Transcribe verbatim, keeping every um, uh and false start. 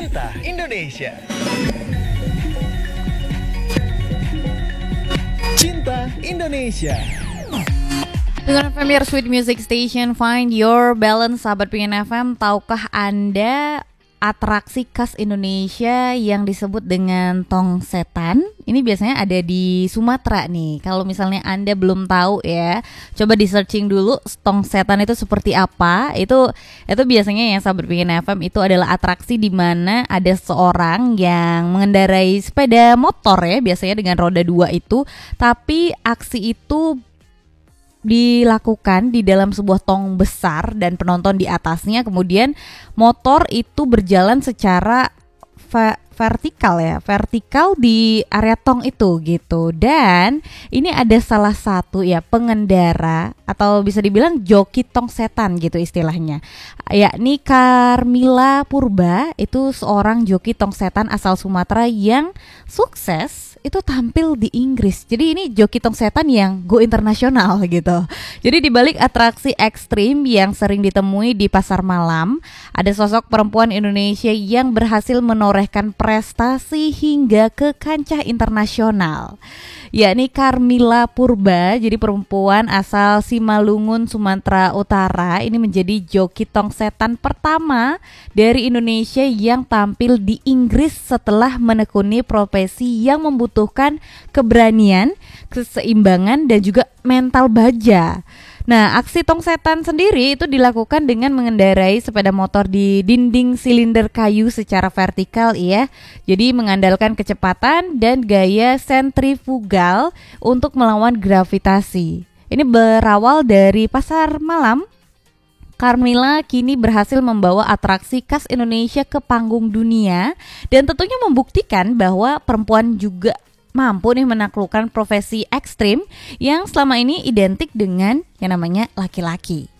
Cinta Indonesia. Cinta Indonesia. Dengan F M your sweet music station, find your balance, sahabat P N F M. Tahukah Anda atraksi khas Indonesia yang disebut dengan tong setan? Ini biasanya ada di Sumatera nih. Kalau misalnya Anda belum tahu ya, coba di searching dulu tong setan itu seperti apa. Itu itu biasanya yang sahabat P N F M itu adalah atraksi di mana ada seorang yang mengendarai sepeda motor ya, biasanya dengan roda dua itu, tapi aksi itu dilakukan di dalam sebuah tong besar dan penonton di atasnya. Kemudian motor itu berjalan secara va- vertikal ya, vertikal di area tong itu gitu. Dan ini ada salah satu ya pengendara atau bisa dibilang joki tong setan gitu istilahnya, yakni Carmila Purba. Itu seorang joki tong setan asal Sumatera yang sukses itu tampil di Inggris. Jadi ini joki tong setan yang go internasional gitu. Jadi di balik atraksi ekstrim yang sering ditemui di pasar malam, ada sosok perempuan Indonesia yang berhasil menorehkan prestasi hingga ke kancah internasional, yakni Carmila Purba. Jadi perempuan asal Simalungun, Sumatera Utara ini menjadi joki tong setan pertama dari Indonesia yang tampil di Inggris setelah menekuni profesi yang membutuhkan keberanian, keseimbangan, dan juga mental baja. Nah, aksi tong setan sendiri itu dilakukan dengan mengendarai sepeda motor di dinding silinder kayu secara vertikal ya. Jadi mengandalkan kecepatan dan gaya sentrifugal untuk melawan gravitasi. Ini berawal dari pasar malam. Carmila kini berhasil membawa atraksi khas Indonesia ke panggung dunia dan tentunya membuktikan bahwa perempuan juga mampu nih menaklukkan profesi ekstrim yang selama ini identik dengan yang namanya laki-laki.